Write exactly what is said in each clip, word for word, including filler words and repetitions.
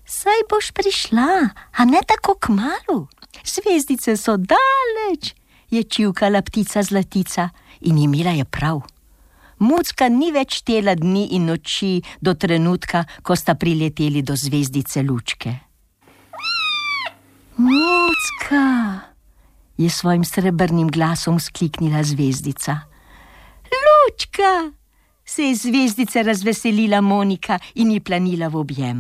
Saj boš prišla, a ne tako kmalu. Zvezdice so daleč, je čivkala ptica Zlatica in imela je prav. Mucka ni več štela dni in noči do trenutka, ko sta prileteli do zvezdice Lučke. Mucka, je svojim srebrnim glasom vzkliknila zvezdica. Lučka, se je zvezdice razveselila Monika in ji planila v objem.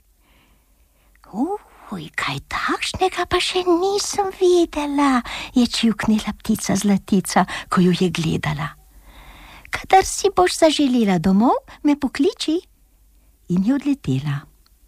Uj, kaj takšnega pa še nisem videla, je čivknila ptica Zlatica, ko jo je gledala. Kadar si boš zaželela domov, me pokliči. In je odletela.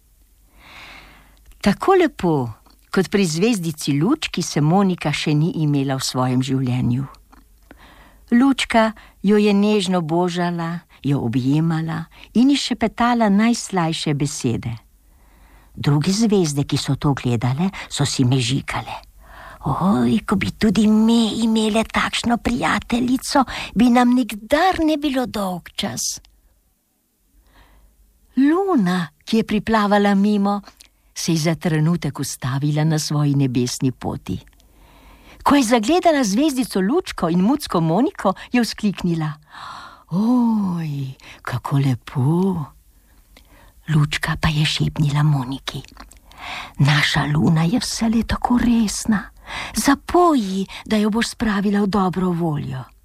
Tako lepo, kot pri zvezdici Lučki, se Monika še ni imela v svojem življenju. Lučka jo je nežno božala, jo objemala in ji šepetala najslajše besede. Druge zvezde, ki so to gledale, so si mežikale. Oj, ko bi tudi me imele takšno prijateljico, bi nam nikdar ne bilo dolgčas. Luna, ki je priplavala mimo, se je za trenutek ustavila na svoji nebesni poti. Ko je zagledala zvezdico Lučko in mucko Moniko, je vzkliknila: Oj, kako lepo! Lučka pa je šepnila Moniki: Naša Luna je vselej tako resna. Zapoji, da jo boš spravila v dobro voljo.